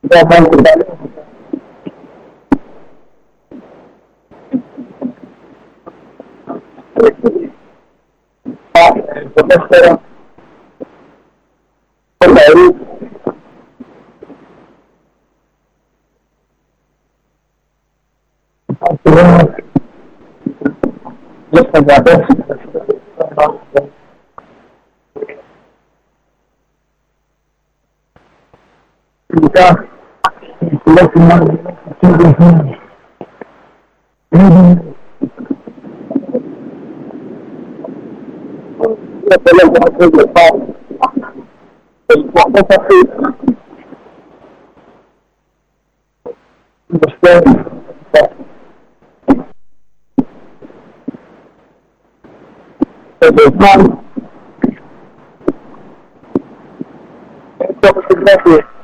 Ya van a quitar. Entonces, pero, por la luz, los candidatos, ya, los finales, la pelea con el Estado, el cuarto partido, después, el plan, entonces,